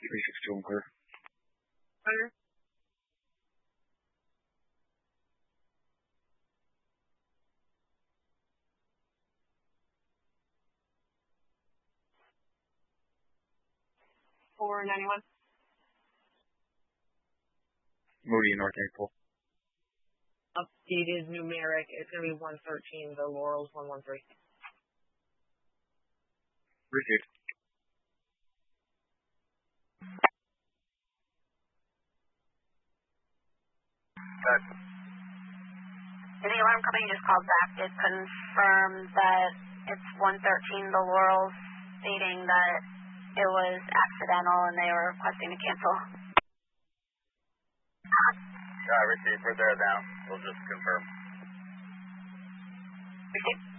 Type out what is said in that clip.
362 and clear. Clear. $491. Moody, North April. Updated numeric. It's going to be 113. The Laurel's 113. Received. Good. The alarm company just called back. It confirmed that it's 113 The Laurel, stating that it was accidental and they were requesting to cancel. Received. We're there now. We'll just confirm. Received.